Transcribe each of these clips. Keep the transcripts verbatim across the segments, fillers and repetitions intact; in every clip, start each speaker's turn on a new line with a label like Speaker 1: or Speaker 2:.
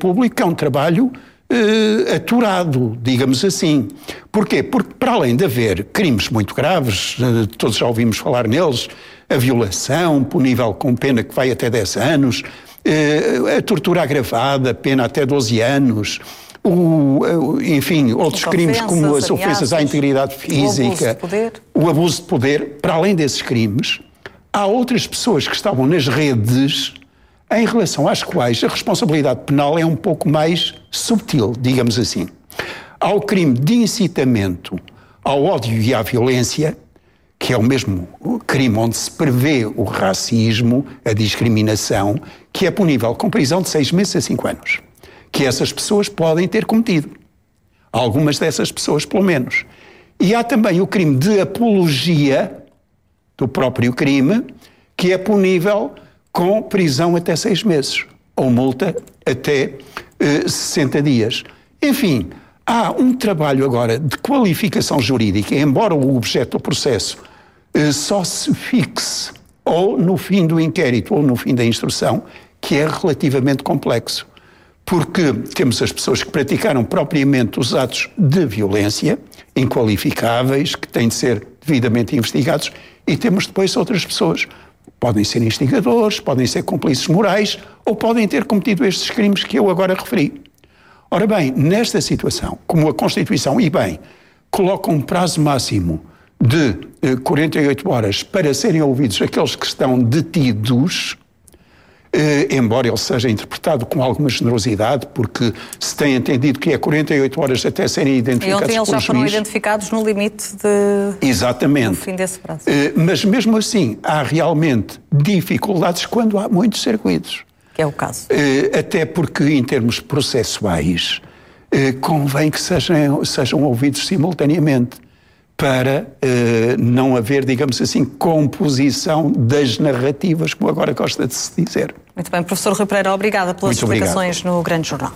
Speaker 1: Público, que é um trabalho eh, aturado, digamos assim. Porquê? Porque para além de haver crimes muito graves, eh, todos já ouvimos falar neles, a violação, punível com pena que vai até dez anos, eh, a tortura agravada, pena até doze anos, o, enfim, outros crimes como as ofensas à integridade física,
Speaker 2: o abuso de poder.
Speaker 1: o abuso de poder. Para além desses crimes, há outras pessoas que estavam nas redes em relação às quais a responsabilidade penal é um pouco mais subtil, digamos assim. Há o crime de incitamento ao ódio e à violência, que é o mesmo crime onde se prevê o racismo, a discriminação, que é punível com prisão de seis meses a cinco anos. Que essas pessoas podem ter cometido. Algumas dessas pessoas, pelo menos. E há também o crime de apologia do próprio crime, que é punível com prisão até seis meses, ou multa até eh, sessenta dias. Enfim, há um trabalho agora de qualificação jurídica, embora o objeto do processo eh, só se fixe ou no fim do inquérito ou no fim da instrução, que é relativamente complexo. Porque temos as pessoas que praticaram propriamente os atos de violência, inqualificáveis, que têm de ser devidamente investigados, e temos depois outras pessoas. Podem ser instigadores, podem ser cúmplices morais, ou podem ter cometido estes crimes que eu agora referi. Ora bem, nesta situação, como a Constituição, e bem, coloca um prazo máximo de eh, quarenta e oito horas para serem ouvidos aqueles que estão detidos, Eh, embora ele seja interpretado com alguma generosidade, porque se tem entendido que é quarenta e oito horas até serem identificados pelo juiz.
Speaker 2: E ontem eles já foram identificados no limite de...
Speaker 1: Exatamente.
Speaker 2: No fim desse prazo.
Speaker 1: Eh, mas mesmo assim, há realmente dificuldades quando há muitos arguidos.
Speaker 2: Que é o caso.
Speaker 1: Eh, até porque, em termos processuais, eh, convém que sejam, sejam ouvidos simultaneamente, para uh, não haver, digamos assim, composição das narrativas, como agora gosta de se dizer.
Speaker 2: Muito bem, professor Rui Pereira, obrigada pelas
Speaker 1: Muito
Speaker 2: explicações
Speaker 1: obrigado.
Speaker 2: no Grande Jornal.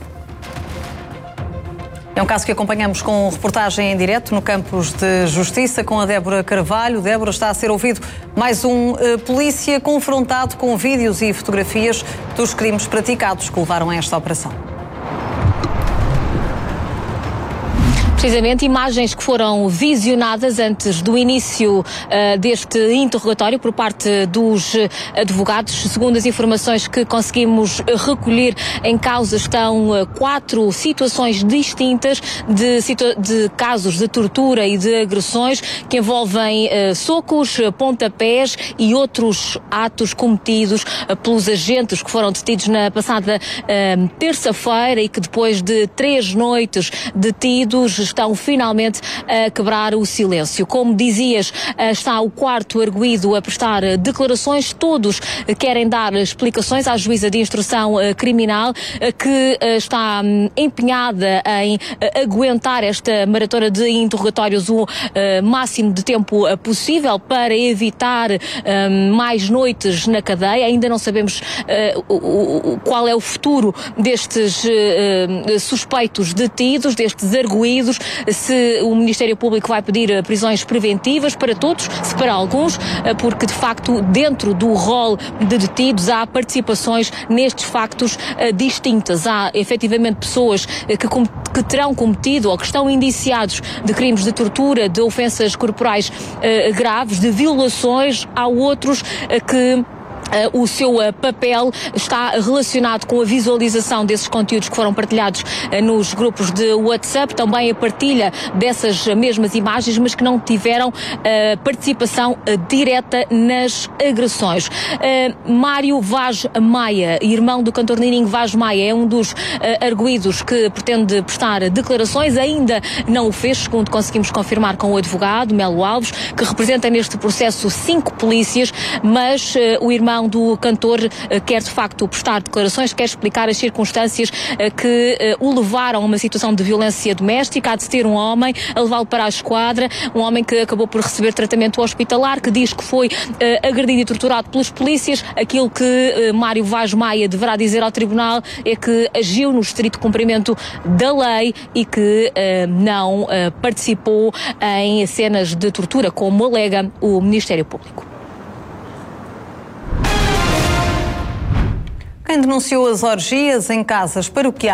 Speaker 2: É um caso que acompanhamos com reportagem em direto no Campos de Justiça com a Débora Carvalho. Débora, está a ser ouvido mais um uh, polícia confrontado com vídeos e fotografias dos crimes praticados que levaram a esta operação.
Speaker 3: Precisamente, imagens que foram visionadas antes do início uh, deste interrogatório por parte dos advogados. Segundo as informações que conseguimos recolher, em causa estão uh, quatro situações distintas de, situa de casos de tortura e de agressões que envolvem uh, socos, pontapés e outros atos cometidos uh, pelos agentes que foram detidos na passada uh, terça-feira e que depois de três noites detidos estão finalmente a quebrar o silêncio. Como dizias, está o quarto arguido a prestar declarações. Todos querem dar explicações à juíza de instrução criminal, que está empenhada em aguentar esta maratona de interrogatórios o máximo de tempo possível para evitar mais noites na cadeia. Ainda não sabemos qual é o futuro destes suspeitos detidos, destes arguidos, se o Ministério Público vai pedir prisões preventivas para todos, se para alguns, porque de facto dentro do rol de detidos há participações nestes factos distintas. Há efetivamente pessoas que, que terão cometido ou que estão indiciados de crimes de tortura, de ofensas corporais graves, de violações. Há outros que Uh, o seu uh, papel está relacionado com a visualização desses conteúdos que foram partilhados uh, nos grupos de WhatsApp, também a partilha dessas mesmas imagens, mas que não tiveram uh, participação uh, direta nas agressões. Uh, Mário Vaz Maia, irmão do cantor Nininho Vaz Maia, é um dos uh, arguidos que pretende prestar declarações, ainda não o fez, segundo conseguimos confirmar com o advogado Melo Alves, que representa neste processo cinco polícias, mas uh, o irmão do cantor uh, quer de facto prestar declarações, quer explicar as circunstâncias uh, que uh, o levaram a uma situação de violência doméstica, a deter um homem, a levá-lo para a esquadra, um homem que acabou por receber tratamento hospitalar, que diz que foi uh, agredido e torturado pelos polícias. Aquilo que uh, Mário Vaz Maia deverá dizer ao tribunal é que agiu no estrito cumprimento da lei e que uh, não uh, participou em cenas de tortura, como alega o Ministério Público.
Speaker 2: Quem denunciou as orgias em casas paroquiais